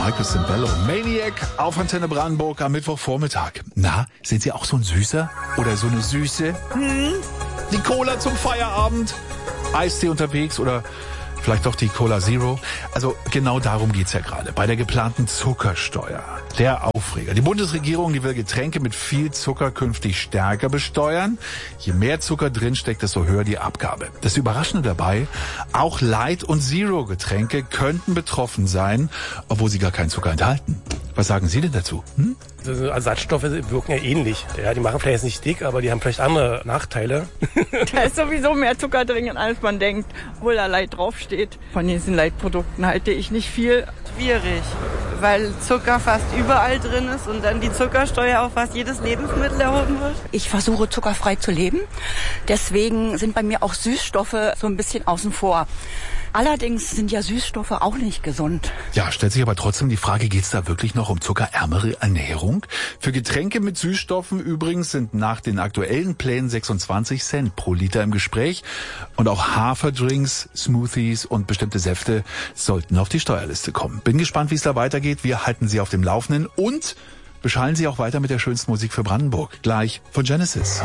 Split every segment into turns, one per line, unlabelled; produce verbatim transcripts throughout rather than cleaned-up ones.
Michael Cimbello. Maniac auf Antenne Brandenburg am Mittwochvormittag. Na, sind Sie auch so ein Süßer? Oder so eine Süße? Hm? Die Cola zum Feierabend? Eistee unterwegs oder vielleicht doch die Cola Zero? Also genau darum geht's ja gerade. Bei der geplanten Zuckersteuer. Der Aufreger. Die Bundesregierung, die will Getränke mit viel Zucker künftig stärker besteuern. Je mehr Zucker drinsteckt, desto höher die Abgabe. Das Überraschende dabei, auch Light- und Zero-Getränke könnten betroffen sein, obwohl sie gar keinen Zucker enthalten. Was sagen Sie denn dazu? Hm?
Also Ersatzstoffe wirken ja ähnlich. Ja, die machen vielleicht jetzt nicht dick, aber die haben vielleicht andere Nachteile.
Da ist sowieso mehr Zucker drin, als man denkt, obwohl da Light draufsteht. Von diesen Light-Produkten halte ich nicht viel.
Schwierig, weil Zucker fast überall drin ist und dann die Zuckersteuer auf fast jedes Lebensmittel erhoben wird.
Ich versuche zuckerfrei zu leben. Deswegen sind bei mir auch Süßstoffe so ein bisschen außen vor. Allerdings sind ja Süßstoffe auch nicht gesund.
Ja, stellt sich aber trotzdem die Frage, geht's da wirklich noch um zuckerärmere Ernährung? Für Getränke mit Süßstoffen übrigens sind nach den aktuellen Plänen sechsundzwanzig Cent pro Liter im Gespräch. Und auch Haferdrinks, Smoothies und bestimmte Säfte sollten auf die Steuerliste kommen. Bin gespannt, wie es da weitergeht. Wir halten Sie auf dem Laufenden und beschallen Sie auch weiter mit der schönsten Musik für Brandenburg. Gleich von Genesis.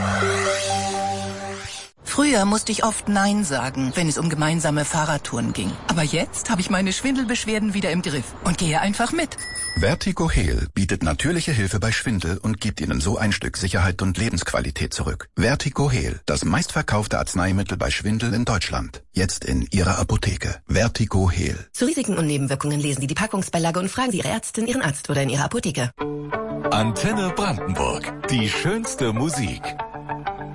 Früher musste ich oft Nein sagen, wenn es um gemeinsame Fahrradtouren ging. Aber jetzt habe ich meine Schwindelbeschwerden wieder im Griff und gehe einfach mit.
Vertigo Heal bietet natürliche Hilfe bei Schwindel und gibt Ihnen so ein Stück Sicherheit und Lebensqualität zurück. Vertigo Heal, das meistverkaufte Arzneimittel bei Schwindel in Deutschland. Jetzt in Ihrer Apotheke. Vertigo Heal.
Zu Risiken und Nebenwirkungen lesen Sie die Packungsbeilage und fragen Sie Ihre Ärztin, Ihren Arzt oder in Ihrer Apotheke.
Antenne Brandenburg. Die schönste Musik.